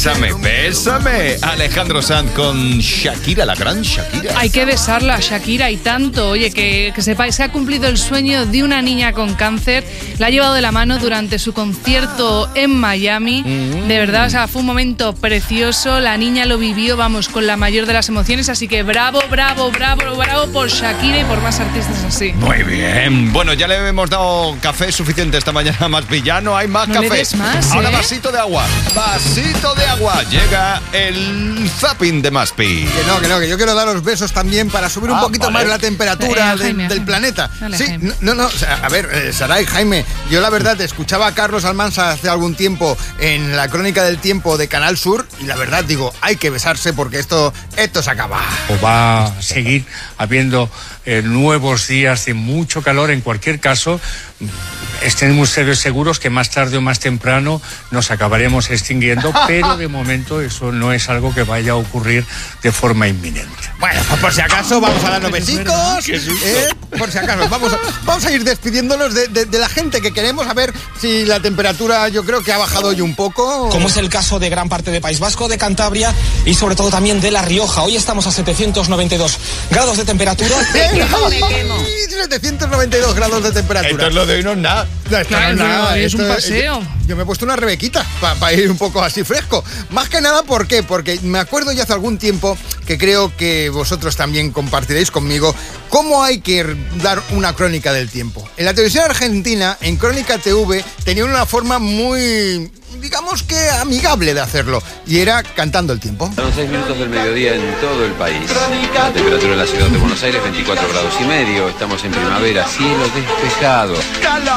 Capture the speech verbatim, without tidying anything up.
Bésame, bésame. Alejandro Sanz con Shakira, la gran Shakira. Hay que besarla, Shakira, y tanto. Oye, que, que sepáis que ha cumplido el sueño de una niña con cáncer. La ha llevado de la mano durante su concierto en Miami. Mm. De verdad, o sea, fue un momento precioso. La niña lo vivió, vamos, con la mayor de las emociones. Así que bravo, bravo, bravo, bravo por Shakira y por más artistas así. Muy bien. Bueno, ya le hemos dado café suficiente esta mañana, más villano. Hay más no café. Le des más, Ahora ¿eh? vasito de agua. Vasito de agua. Llega el zapping de Maspi. Que no, que no, que yo quiero daros besos también para subir un ah, poquito vale. más la temperatura Dale, de, Jaime, del Jaime. planeta. Dale, sí, Jaime. no, no, o sea, a ver, eh, Saray, Jaime, yo la verdad escuchaba a Carlos Almansa hace algún tiempo en la Crónica del Tiempo de Canal Sur y la verdad digo, hay que besarse porque esto, esto se acaba. O va a seguir habiendo eh, nuevos días de mucho calor. En cualquier caso, estén ustedes seguros que más tarde o más temprano nos acabaremos extinguiendo, pero de momento eso no es algo que vaya a ocurrir de forma inminente. Bueno, pues por si acaso vamos a darnos besitos. ¿eh? Por si acaso, vamos a, vamos a ir despidiéndonos de, de, de la gente que queremos, a ver si la temperatura yo creo que ha bajado hoy un poco. Como es el caso de gran parte de País Vasco, de Cantabria y sobre todo también de La Rioja. Hoy estamos a setecientos noventa y dos grados de temperatura. setecientos noventa y dos grados de temperatura. Esto es lo de hoy, no es nada. No, esto Claro, no es nada. no, es Esto un paseo. Yo, yo me he puesto una rebequita para pa ir un poco así fresco. Más que nada, ¿por qué? Porque me acuerdo ya hace algún tiempo que creo que vosotros también compartiréis conmigo cómo hay que dar una crónica del tiempo. En la televisión argentina, en Crónica T V, tenían una forma muy, digamos que amigable de hacerlo, y era cantando el tiempo. Son seis minutos del mediodía en todo el país. La temperatura en la ciudad de Buenos Aires, veinticuatro grados y medio. Estamos en primavera, cielo despejado.